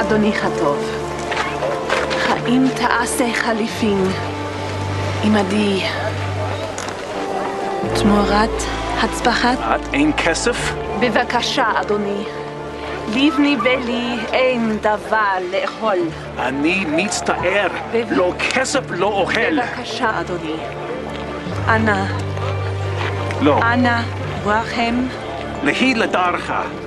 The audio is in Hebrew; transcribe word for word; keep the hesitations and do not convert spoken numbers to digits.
אדוני הטוב, האם תעשה חליפין עמדי תמורת הצפחת? את אין כסף? בבקשה, אדוני. לבני ולי אין דבר לאכול. אני מצטער. לא כסף לא אוכל. בבקשה, אדוני. אנא. לא. אנא, ברחם. להי לדרך.